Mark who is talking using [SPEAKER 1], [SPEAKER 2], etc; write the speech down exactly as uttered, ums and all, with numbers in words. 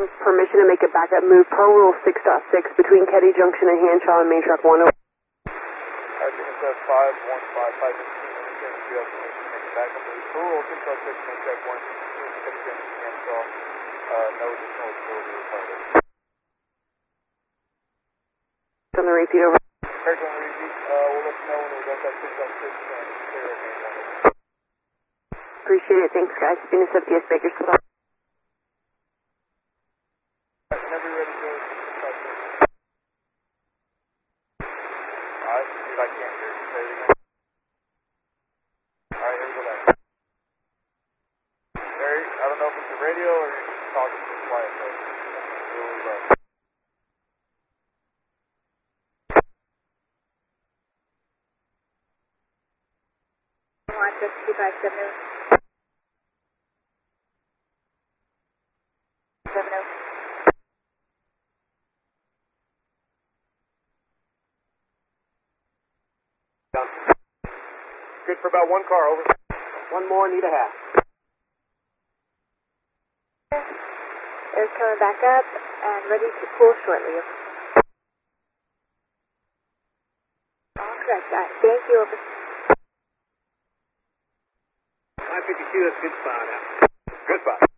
[SPEAKER 1] Permission to make a backup move per Rule six point six between Ketty Junction and Hanshaw and Main Track one oh.
[SPEAKER 2] Alright, five one five five fifteen, understand if you have permission to make a backup move per Rule six point six, Main Track one, Ketty Junction, Hanshaw, uh, no additional authority required.
[SPEAKER 1] On the repeat over.
[SPEAKER 2] Correct on the repeat, uh, we'll let you know when we got that six point six and clear at main one.
[SPEAKER 1] Appreciate it, thanks guys. Venus F D S Bakersfield.
[SPEAKER 2] Whenever you're ready, go. Alright, dude, I can't hear you. Say it again. Alright, here we go back. Barry, I don't know if it's the radio or you're just talking too quiet, but it's really low.
[SPEAKER 3] Watch us two five seven oh. seven oh.
[SPEAKER 2] Done. Good for about one car, over. One more, need a half.
[SPEAKER 3] Air's coming back up and ready to pull shortly. All correct, guys. Thank you, over.
[SPEAKER 2] five fifty-two, that's a good spot out. Good spot.